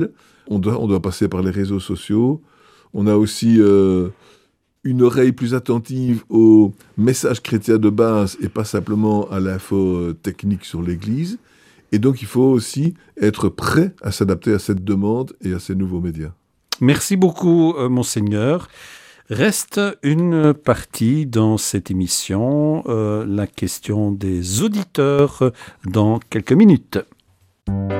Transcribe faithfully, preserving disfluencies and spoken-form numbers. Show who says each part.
Speaker 1: On doit, on doit passer par les réseaux sociaux. On a aussi euh, une oreille plus attentive aux messages chrétiens de base et pas simplement à l'info technique sur l'Église. Et donc, il faut aussi être prêt à s'adapter à cette demande et à ces nouveaux médias.
Speaker 2: Merci beaucoup, euh, Monseigneur. Reste une partie dans cette émission, euh, la question des auditeurs, dans quelques minutes.